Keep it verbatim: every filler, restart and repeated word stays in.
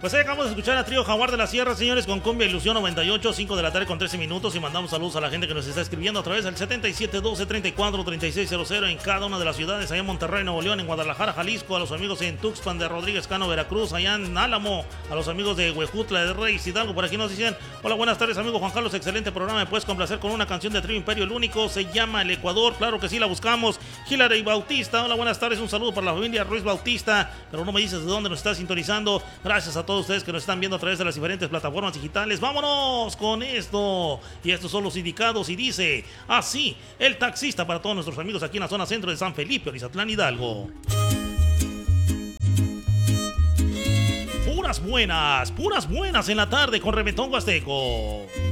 Pues ahí acabamos de escuchar a Trío Jaguar de la Sierra, señores, con Cumbia Ilusión noventa y ocho, cinco de la tarde con trece minutos. Y mandamos saludos a la gente que nos está escribiendo a través del setenta y siete doce treinta y cuatro treinta y seis cero cero en cada una de las ciudades, allá en Monterrey, Nuevo León, en Guadalajara, Jalisco, a los amigos en Tuxpan de Rodríguez Cano, Veracruz, allá en Álamo, a los amigos de Huejutla de Reyes Hidalgo. Por aquí nos dicen: hola, buenas tardes, amigo Juan Carlos, excelente programa, me puedes complacer con una canción de Trío Imperio, el único, se llama El Ecuador. Claro que sí, la buscamos. Hilary Bautista, hola, buenas tardes, un saludo para la familia Ruiz Bautista, pero no me dices de dónde nos está sintonizando. Gracias a todos ustedes que nos están viendo a través de las diferentes plataformas digitales. Vámonos con esto. Y estos son los indicados y dice así: El Taxista, para todos nuestros amigos aquí en la zona centro de San Felipe, Orizatlán, Hidalgo. Puras buenas, puras buenas en la tarde con Reventón Huasteco.